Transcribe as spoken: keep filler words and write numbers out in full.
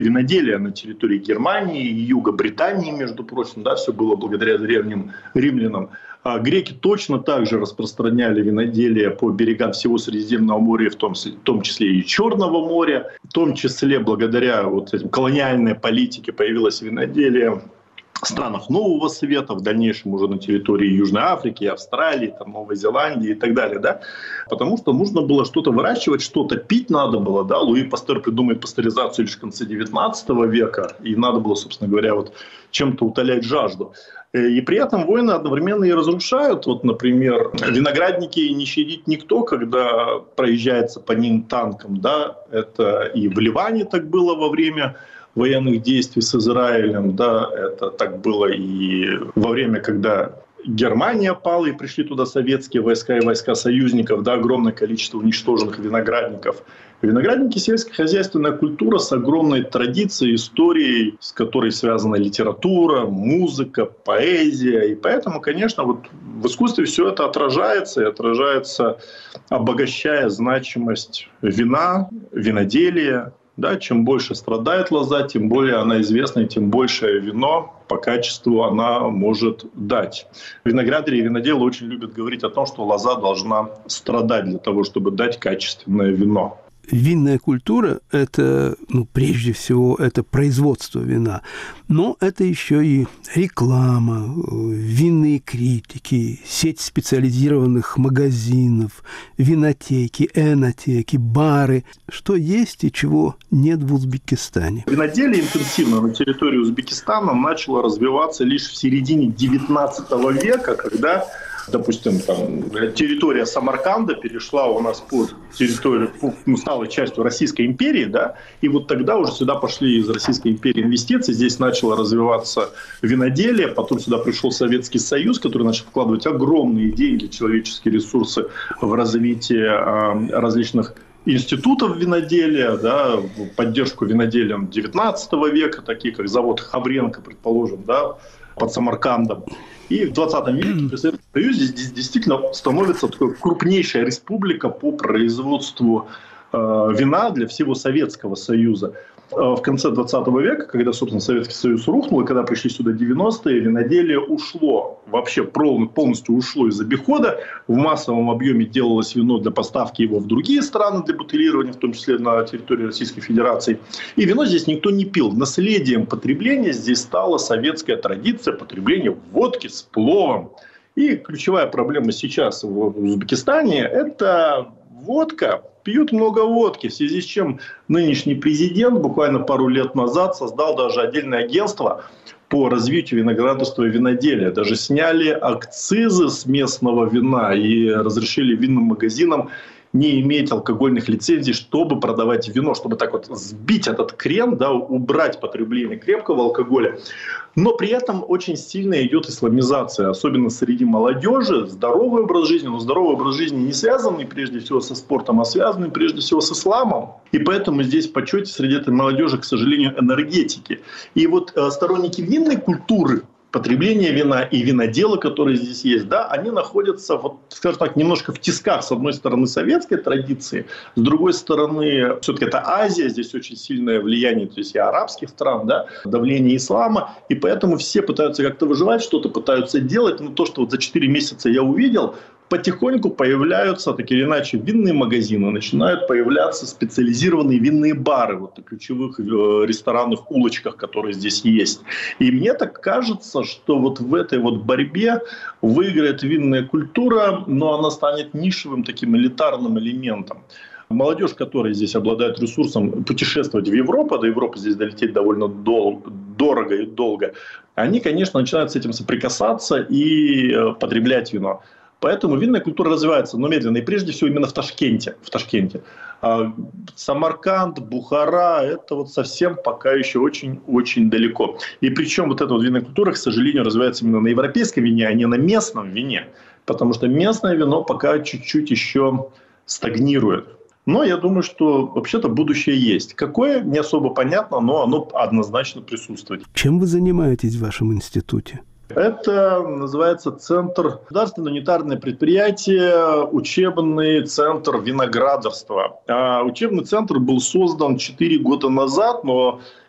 виноделия на территории Германии и Юга Британии, между прочим, да, все было благодаря древним римлянам. А греки точно так же распространяли виноделие по берегам всего Средиземного моря, в том, в том числе и Черного моря. В том числе благодаря вот этим колониальной политике появилось виноделие в странах Нового Света, в дальнейшем уже на территории Южной Африки, Австралии, там, Новой Зеландии и так далее. Да? Потому что нужно было что-то выращивать, что-то пить надо было. Да? Луи Пастер придумает пастеризацию лишь в конце девятнадцатого века, и надо было, собственно говоря, вот чем-то утолять жажду. И при этом войны одновременно и разрушают. Вот, например, виноградники не щадит никто, когда проезжается по ним танком. Да? Это и в Ливане так было во время военных действий с Израилем, да, это так было и во время, когда Германия пала и пришли туда советские войска и войска союзников, да, огромное количество уничтоженных виноградников. Виноградники — сельскохозяйственная культура с огромной традицией, историей, с которой связана литература, музыка, поэзия. И поэтому, конечно, вот в искусстве все это отражается, и отражается, обогащая значимость вина, виноделия. Да, чем больше страдает лоза, тем более она известна, и тем большее вино по качеству она может дать. Виноградари и виноделы очень любят говорить о том, что лоза должна страдать для того, чтобы дать качественное вино. Винная культура – это, ну, прежде всего, это производство вина, но это еще и реклама, винные критики, сеть специализированных магазинов, винотеки, энотеки, бары, что есть и чего нет в Узбекистане. Виноделие интенсивно на территории Узбекистана начало развиваться лишь в середине девятнадцатого века, когда, допустим, там, территория Самарканда перешла у нас под территорию, ну, стала частью Российской империи, да, и вот тогда уже сюда пошли из Российской империи инвестиции, здесь начало развиваться виноделие, потом сюда пришел Советский Союз, который начал вкладывать огромные деньги, человеческие ресурсы в развитие э, различных институтов виноделия, да, поддержку виноделием девятнадцатого века, такие как завод Хавренко, предположим, да, под Самаркандом. И в двадцатом веке при Советском Союзе здесь действительно становится такой крупнейшая республика по производству э, вина для всего Советского Союза. Э, в конце двадцатого века, когда, собственно, Советский Союз рухнул, и когда пришли сюда девяностые, виноделие ушло, вообще полностью ушло из обихода. В массовом объеме делалось вино для поставки его в другие страны, для бутылирования, в том числе на территории Российской Федерации. И вино здесь никто не пил. Наследием потребления здесь стала советская традиция потребления водки с пловом. И ключевая проблема сейчас в Узбекистане – это водка. Пьют много водки, в связи с чем нынешний президент буквально пару лет назад создал даже отдельное агентство по развитию виноградарства и виноделия. Даже сняли акцизы с местного вина и разрешили винным магазинам не иметь алкогольных лицензий, чтобы продавать вино, чтобы так вот сбить этот крен, да, убрать потребление крепкого алкоголя. Но при этом очень сильно идет исламизация, особенно среди молодежи. Здоровый образ жизни, но здоровый образ жизни не связанный прежде всего со спортом, а связанный прежде всего с исламом. И поэтому здесь в почете среди этой молодежи, к сожалению, энергетики. И вот э, сторонники винной культуры, потребление вина и винодела, которые здесь есть, да, они находятся, вот, скажем так, немножко в тисках. С одной стороны, советской традиции, с другой стороны, все-таки это Азия, здесь очень сильное влияние, то есть и арабских стран, да, давление ислама, и поэтому все пытаются как-то выживать, что-то пытаются делать, но то, что вот за четыре месяца я увидел, потихоньку появляются, так или иначе, винные магазины, начинают появляться специализированные винные бары вот, на ключевых ресторанных улочках, которые здесь есть. И мне так кажется, что вот в этой вот борьбе выиграет винная культура, но она станет нишевым таким элитарным элементом. Молодежь, которая здесь обладает ресурсом путешествовать в Европу, до Европы здесь долететь довольно дол- дорого и долго, они, конечно, начинают с этим соприкасаться и э, потреблять вино. Поэтому винная культура развивается, но медленно. И прежде всего именно в Ташкенте. В Ташкенте. А Самарканд, Бухара – это вот совсем пока еще очень-очень далеко. И причем вот эта вот винная культура, к сожалению, развивается именно на европейском вине, а не на местном вине. Потому что местное вино пока чуть-чуть еще стагнирует. Но я думаю, что вообще-то будущее есть. Какое, не особо понятно, но оно однозначно присутствует. Чем вы занимаетесь в вашем институте? Это называется Центр государственное унитарное предприятие, учебный центр виноградарства. А учебный центр был создан четыре года назад, но